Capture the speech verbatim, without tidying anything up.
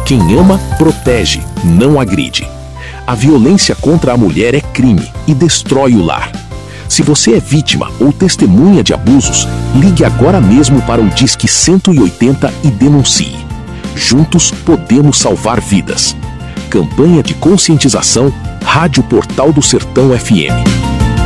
Quem ama, protege, não agride. A violência contra a mulher é crime e destrói o lar. Se você é vítima ou testemunha de abusos, ligue agora mesmo para o Disque cento e oitenta e denuncie. Juntos podemos salvar vidas. Campanha de conscientização, Rádio Portal do Sertão F M.